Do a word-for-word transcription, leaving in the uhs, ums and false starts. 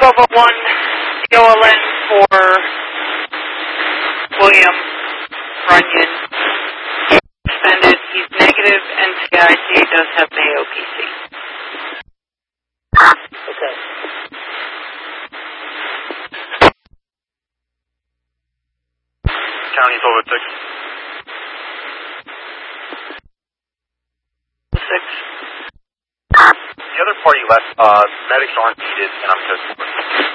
twelve oh one C O L N for William Runyon. Suspended. He's negative. N C I C does have an A O P C. Okay. County twelve oh six. Six. The other party left, uh, medics aren't needed, and I'm just...